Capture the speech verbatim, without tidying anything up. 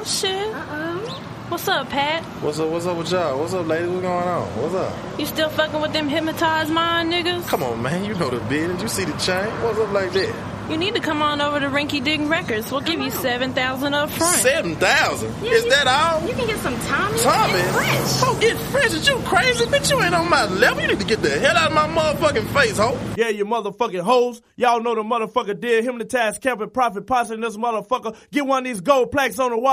Oh, shit. Uh-oh. What's up, Pat? What's up, what's up with y'all? What's up, ladies? What's going on? What's up? You still fucking with them hypnotized mind niggas? Come on, man. You know the business. You see the chain. What's up like that? You need to come on over to Rinky Dink Records. We'll give you seven thousand up front. seven thousand? Yeah, Is you, that all? You can get some Tommy. Tommy? Get fresh. Oh, get fresh? Is you crazy? Bitch, you ain't on my level. You need to get the hell out of my motherfucking face, ho. Yeah, you motherfucking hoes. Y'all know the motherfucker did hypnotized camping profit posse in this motherfucker. Get one of these gold plaques on the wall.